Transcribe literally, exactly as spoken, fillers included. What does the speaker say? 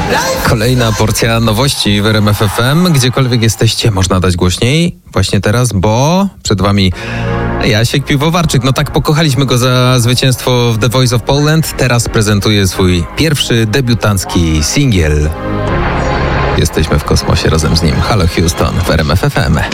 Kolejna porcja nowości w R M F F M. Gdziekolwiek jesteście, można dać głośniej właśnie teraz, bo przed wami Jasiek Piwowarczyk. No tak, pokochaliśmy go za zwycięstwo w The Voice of Poland. Teraz prezentuje swój pierwszy debiutancki singiel. Jesteśmy w kosmosie razem z nim. Halo Houston w R M F F M.